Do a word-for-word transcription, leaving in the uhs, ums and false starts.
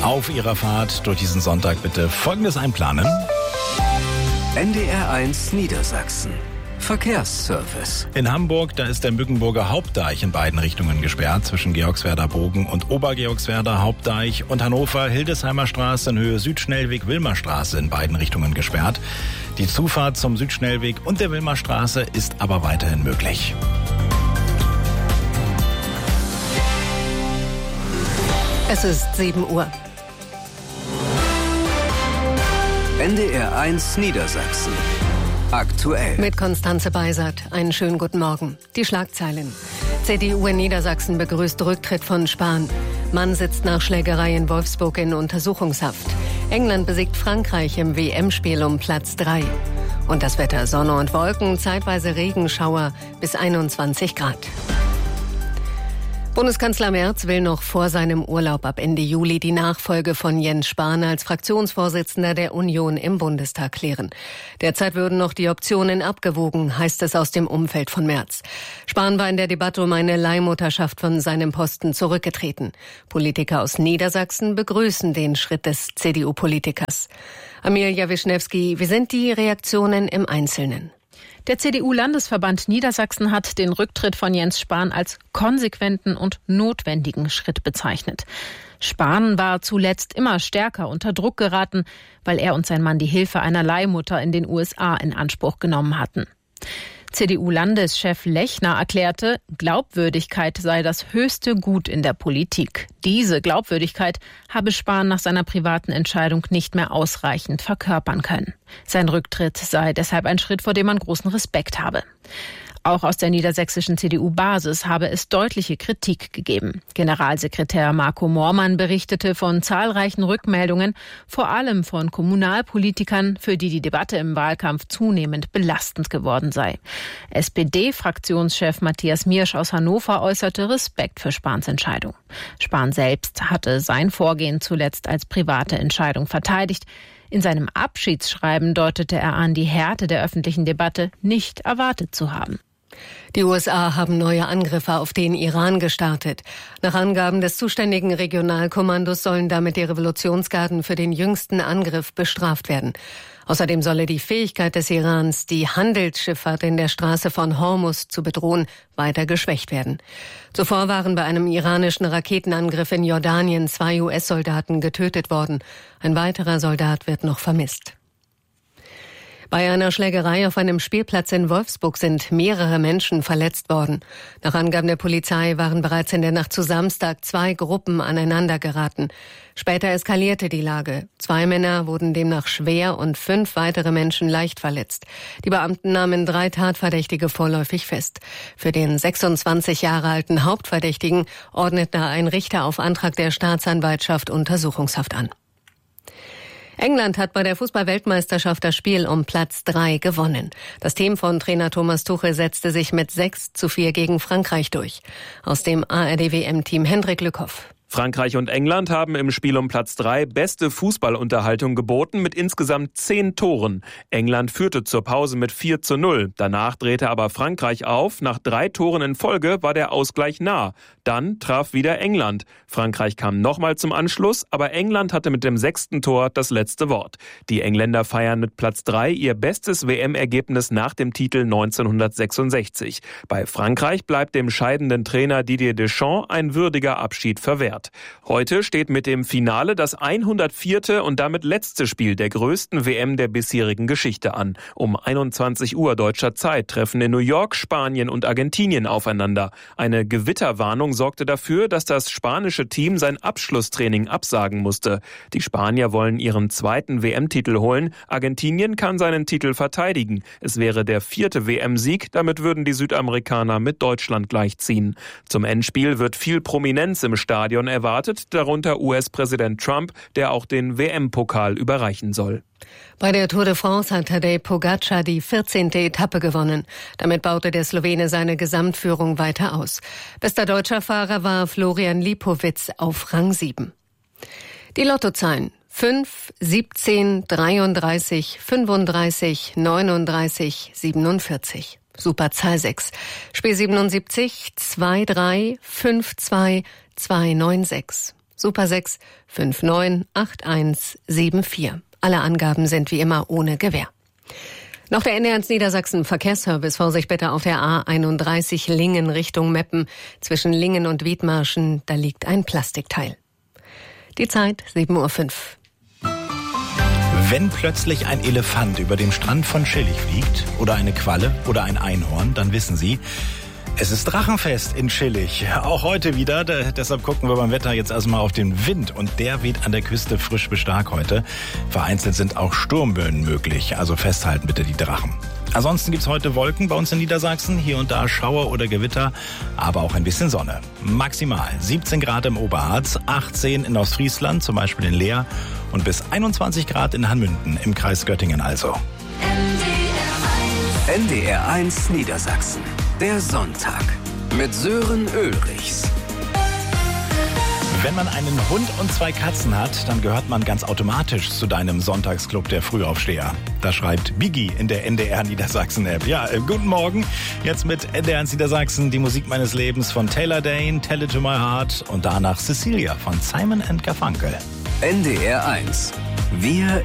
Auf Ihrer Fahrt durch diesen Sonntag bitte Folgendes einplanen. N D R eins Niedersachsen. Verkehrsservice. In Hamburg, da ist der Mückenburger Hauptdeich in beiden Richtungen gesperrt, zwischen Georgswerder Bogen und Obergeorgswerder Hauptdeich, und Hannover Hildesheimer Straße in Höhe Südschnellweg Wilmerstraße in beiden Richtungen gesperrt. Die Zufahrt zum Südschnellweg und der Wilmerstraße ist aber weiterhin möglich. Es ist sieben Uhr. N D R eins Niedersachsen. Aktuell. Mit Konstanze Beisert. Einen schönen guten Morgen. Die Schlagzeilen. C D U in Niedersachsen begrüßt Rücktritt von Spahn. Mann sitzt nach Schlägerei in Wolfsburg in Untersuchungshaft. England besiegt Frankreich im W M-Spiel um Platz drei. Und das Wetter: Sonne und Wolken, zeitweise Regenschauer bis einundzwanzig Grad. Bundeskanzler Merz will noch vor seinem Urlaub ab Ende Juli die Nachfolge von Jens Spahn als Fraktionsvorsitzender der Union im Bundestag klären. Derzeit würden noch die Optionen abgewogen, heißt es aus dem Umfeld von Merz. Spahn war in der Debatte um eine Leihmutterschaft von seinem Posten zurückgetreten. Politiker aus Niedersachsen begrüßen den Schritt des C D U-Politikers. Amelia Wischnewski, wie sind die Reaktionen im Einzelnen? Der C D U-Landesverband Niedersachsen hat den Rücktritt von Jens Spahn als konsequenten und notwendigen Schritt bezeichnet. Spahn war zuletzt immer stärker unter Druck geraten, weil er und sein Mann die Hilfe einer Leihmutter in den U S A in Anspruch genommen hatten. C D U-Landeschef Lechner erklärte, Glaubwürdigkeit sei das höchste Gut in der Politik. Diese Glaubwürdigkeit habe Spahn nach seiner privaten Entscheidung nicht mehr ausreichend verkörpern können. Sein Rücktritt sei deshalb ein Schritt, vor dem man großen Respekt habe. Auch aus der niedersächsischen C D U-Basis habe es deutliche Kritik gegeben. Generalsekretär Marco Moormann berichtete von zahlreichen Rückmeldungen, vor allem von Kommunalpolitikern, für die die Debatte im Wahlkampf zunehmend belastend geworden sei. S P D-Fraktionschef Matthias Miersch aus Hannover äußerte Respekt für Spahns Entscheidung. Spahn selbst hatte sein Vorgehen zuletzt als private Entscheidung verteidigt. In seinem Abschiedsschreiben deutete er an, die Härte der öffentlichen Debatte nicht erwartet zu haben. Die U S A haben neue Angriffe auf den Iran gestartet. Nach Angaben des zuständigen Regionalkommandos sollen damit die Revolutionsgarden für den jüngsten Angriff bestraft werden. Außerdem solle die Fähigkeit des Irans, die Handelsschifffahrt in der Straße von Hormuz zu bedrohen, weiter geschwächt werden. Zuvor waren bei einem iranischen Raketenangriff in Jordanien zwei U S-Soldaten getötet worden. Ein weiterer Soldat wird noch vermisst. Bei einer Schlägerei auf einem Spielplatz in Wolfsburg sind mehrere Menschen verletzt worden. Nach Angaben der Polizei waren bereits in der Nacht zu Samstag zwei Gruppen aneinander geraten. Später eskalierte die Lage. Zwei Männer wurden demnach schwer und fünf weitere Menschen leicht verletzt. Die Beamten nahmen drei Tatverdächtige vorläufig fest. Für den sechsundzwanzig Jahre alten Hauptverdächtigen ordnete ein Richter auf Antrag der Staatsanwaltschaft Untersuchungshaft an. England hat bei der Fußball-Weltmeisterschaft das Spiel um Platz drei gewonnen. Das Team von Trainer Thomas Tuchel setzte sich mit sechs zu vier gegen Frankreich durch. Aus dem A R D W M-Team Hendrik Lückhoff. Frankreich und England haben im Spiel um Platz drei beste Fußballunterhaltung geboten mit insgesamt zehn Toren. England führte zur Pause mit vier zu null. Danach drehte aber Frankreich auf. Nach drei Toren in Folge war der Ausgleich nah. Dann traf wieder England. Frankreich kam nochmal zum Anschluss, aber England hatte mit dem sechsten Tor das letzte Wort. Die Engländer feiern mit Platz drei ihr bestes W M-Ergebnis nach dem Titel neunzehnhundertsechsundsechzig. Bei Frankreich bleibt dem scheidenden Trainer Didier Deschamps ein würdiger Abschied verwehrt. Heute steht mit dem Finale das hundertvierte und damit letzte Spiel der größten W M der bisherigen Geschichte an. Um einundzwanzig Uhr deutscher Zeit treffen in New York Spanien und Argentinien aufeinander. Eine Gewitterwarnung sorgte dafür, dass das spanische Team sein Abschlusstraining absagen musste. Die Spanier wollen ihren zweiten W M-Titel holen. Argentinien kann seinen Titel verteidigen. Es wäre der vierte W M-Sieg. Damit würden die Südamerikaner mit Deutschland gleichziehen. Zum Endspiel wird viel Prominenz im Stadion erwartet, darunter U S-Präsident Trump, der auch den W M-Pokal überreichen soll. Bei der Tour de France hat Tadej Pogacar die vierzehnte Etappe gewonnen. Damit baute der Slowene seine Gesamtführung weiter aus. Bester deutscher Fahrer war Florian Lipowitz auf Rang sieben. Die Lottozahlen: fünf, siebzehn, dreiunddreißig, fünfunddreißig, neununddreißig, siebenundvierzig. Superzahl sechs. Spiel siebenundsiebzig, zwei drei, fünf zwei, zwei neun sechs. Super sechs fünf neun acht eins sieben vier. Alle Angaben sind wie immer ohne Gewähr. Noch der N D R eins Niedersachsen Verkehrsservice. Vorsicht bitte auf der A einunddreißig Lingen Richtung Meppen. Zwischen Lingen und Wiedmarschen, da liegt ein Plastikteil. Die Zeit sieben Uhr fünf. Wenn plötzlich ein Elefant über dem Strand von Schillig fliegt oder eine Qualle oder ein Einhorn, dann wissen Sie, es ist Drachenfest in Schillig. Auch heute wieder. Da, deshalb gucken wir beim Wetter jetzt erstmal auf den Wind. Und der weht an der Küste frisch bis stark heute. Vereinzelt sind auch Sturmböen möglich. Also festhalten bitte die Drachen. Ansonsten gibt's heute Wolken bei uns in Niedersachsen. Hier und da Schauer oder Gewitter. Aber auch ein bisschen Sonne. Maximal siebzehn Grad im Oberharz, achtzehn in Ostfriesland, zum Beispiel in Leer. Und bis einundzwanzig Grad in Hanmünden im Kreis Göttingen also. N D R eins Niedersachsen. Der Sonntag mit Sören Ulrichs. Wenn man einen Hund und zwei Katzen hat, dann gehört man ganz automatisch zu deinem Sonntagsclub der Frühaufsteher. Das schreibt Biggie in der N D R Niedersachsen-App. Ja, äh, guten Morgen. Jetzt mit N D R eins Niedersachsen, die Musik meines Lebens von Taylor Dane, Tell It To My Heart und danach Cecilia von Simon and Garfunkel. N D R eins. Wir